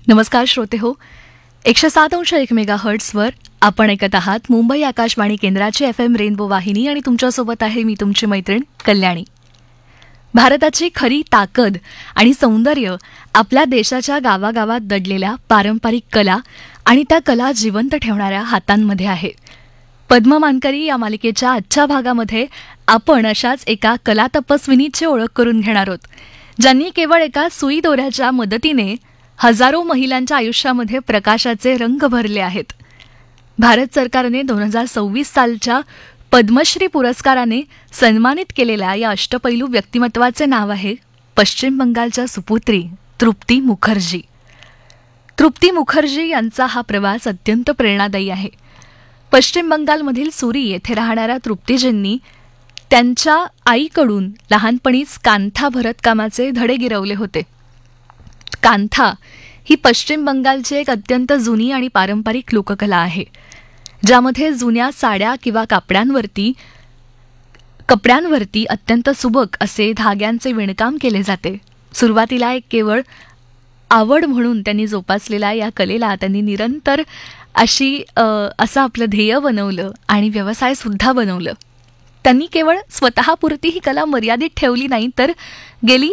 नमस्कार श्रोते हो, 107.1 मेगाहर्ट्झवर आपण ऐकत आहात मुंबई आकाशवाणी केंद्राची FM रेनबो वाहिनी आणि तुमच्यासोबत आहे मी तुमची मैत्रीण कल्याणी. भारताची खरी ताकद आणि सौंदर्य आपल्या देशाच्या गावागावात दडलेल्या पारंपरिक कला आणि त्या कला जिवंत ठेवणाऱ्या हातांमध्ये आहे. पद्म मानकरी या मालिकेच्या आजच्या भागामध्ये आपण अशाच एका कला तपस्विनीची ओळख करून घेणार आहोत, ज्यांनी केवळ एका सुई दोऱ्याच्या मदतीने हजारो महिलांच्या आयुष्यामध्ये प्रकाशाचे रंग भरले आहेत. भारत सरकारने 2026 सालच्या पद्मश्री पुरस्काराने सन्मानित केलेल्या या अष्टपैलू व्यक्तिमत्वाचे नाव आहे पश्चिम बंगालच्या सुपुत्री तृप्ती मुखर्जी. तृप्ती मुखर्जी यांचा हा प्रवास अत्यंत प्रेरणादायी आहे. पश्चिम बंगालमधील सुरी येथे राहणाऱ्या तृप्तीजींनी त्यांच्या आईकडून लहानपणीच कांथा भरतकामाचे धडे गिरवले होते. कांथा ही पश्चिम बंगालची एक अत्यंत जुनी आणि पारंपरिक लोककला आहे, ज्यामध्ये जुन्या साड्या किंवा कपड्यांवरती अत्यंत सुबक असे धाग्यांचे विणकाम केले जाते. सुरुवातीला एक केवळ आवड म्हणून त्यांनी जोपासलेल्या या कलेला त्यांनी निरंतर असं आपलं ध्येय बनवलं आणि व्यवसायसुद्धा बनवलं. त्यांनी केवळ स्वतःपुरती ही कला मर्यादित ठेवली नाही, तर गेली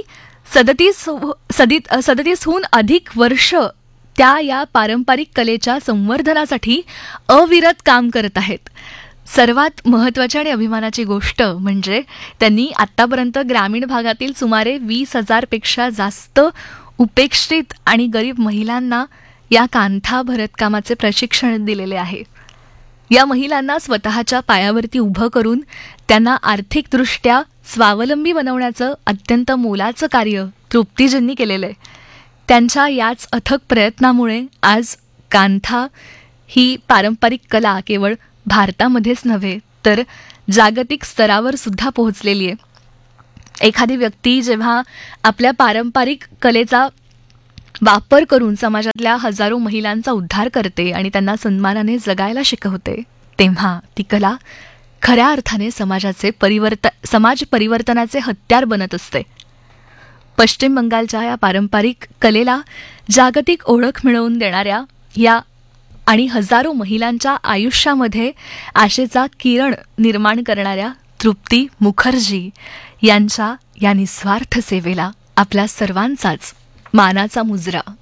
37हून अधिक वर्ष त्या या पारंपरिक कलेच्या संवर्धनासाठी अविरत काम करत आहेत. सर्वात महत्त्वाची आणि अभिमानाची गोष्ट म्हणजे त्यांनी आत्तापर्यंत ग्रामीण भागातील सुमारे 20,000 पेक्षा जास्त उपेक्षित आणि गरीब महिलांना या कांथा भरतकामाचे प्रशिक्षण दिलेले आहे. या महिलांना स्वतःच्या पायावरती उभं करून त्यांना आर्थिकदृष्ट्या स्वावलंबी बनवण्याचं अत्यंत मोलाचं कार्य तृप्तीजींनी केलेलं आहे. त्यांच्या याच अथक प्रयत्नामुळे आज कांथा ही पारंपरिक कला केवळ भारतामध्येच नव्हे तर जागतिक स्तरावर सुद्धा पोहोचलेली आहे. एखादी व्यक्ती जेव्हा आपल्या पारंपरिक कलेचा वापर करून समाजातल्या हजारो महिलांचा उद्धार करते आणि त्यांना सन्मानाने जगायला शिकवते, तेव्हा ती कला खऱ्या अर्थाने समाज परिवर्तनाचे हत्यार बनत असते. पश्चिम बंगालच्या या पारंपरिक कलेला जागतिक ओळख मिळवून देणाऱ्या या आणि हजारो महिलांच्या आयुष्यामध्ये आशेचा किरण निर्माण करणाऱ्या तृप्ती मुखर्जी यांच्या या निस्वार्थ सेवेला आपल्या सर्वांचाच मानाचा मुजरा.